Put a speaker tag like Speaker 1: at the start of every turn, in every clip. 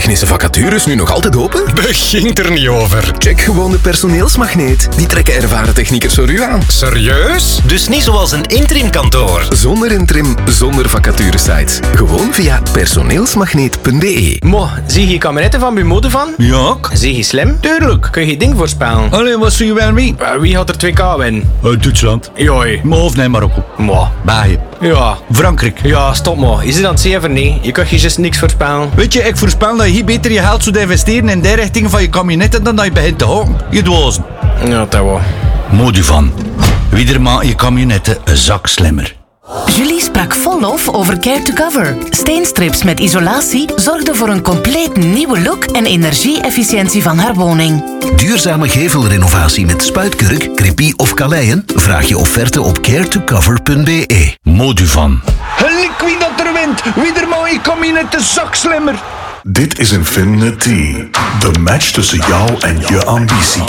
Speaker 1: technische vacatures nu nog altijd open?
Speaker 2: Begint er niet over.
Speaker 1: Check gewoon de personeelsmagneet. Die trekken ervaren techniekers voor u aan.
Speaker 2: Serieus?
Speaker 3: Dus niet zoals een interimkantoor.
Speaker 1: Zonder interim, zonder vacaturesites. Gewoon via personeelsmagneet.be.
Speaker 4: Mo, zie je kameretten van Bumode van?
Speaker 5: Ja,
Speaker 4: Zie je slim?
Speaker 5: tuurlijk.
Speaker 4: Kun je ding voorspellen?
Speaker 5: Allee, wat zie je wel wie?
Speaker 4: Wie had er 2K winnen?
Speaker 5: Duitsland.
Speaker 4: Joi.
Speaker 5: Of nee, Marokko.
Speaker 4: Mo.
Speaker 5: België.
Speaker 4: Ja.
Speaker 5: Frankrijk.
Speaker 4: Ja, stop mo. Is het aan het zeven? Nee. Je kunt je juist niks voorspellen.
Speaker 5: Weet je, ik voorspel dat je hier beter je geld zou investeren in die richting van je kabinetten dan dat je begint te houden. Je dwazen.
Speaker 4: Ja, dat wel.
Speaker 5: Moduvan. Wie er maakt je kabinetten een zak slimmer.
Speaker 6: Julie sprak vol lof over Care to Cover. Steenstrips met isolatie zorgden voor een compleet nieuwe look en energie-efficiëntie van haar woning.
Speaker 7: Duurzame gevelrenovatie met spuitkurk, crepie of kaleien? Vraag je offerte op caretocover.be.
Speaker 5: Moduvan. Helik wie dat er wint. Wie er maakt je kabinetten een zak slimmer.
Speaker 8: Dit is Infinity. De match tussen jou en je ambitie.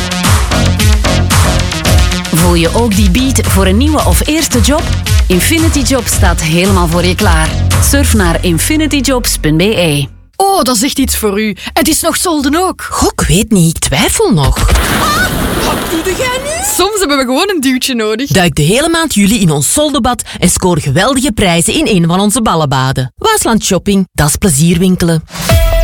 Speaker 9: Voel je ook die beat voor een nieuwe of eerste job? Infinity Jobs staat helemaal voor je klaar. Surf naar infinityjobs.be.
Speaker 10: Oh, dat is echt iets voor u. Het is nog solden ook.
Speaker 11: Goh, ik weet niet, ik twijfel nog.
Speaker 10: Wat doe jij nu? Soms hebben we gewoon een duwtje nodig.
Speaker 11: Duik de hele maand juli in ons soldebad en scoor geweldige prijzen in een van onze ballenbaden. Waasland Shopping, dat is plezierwinkelen.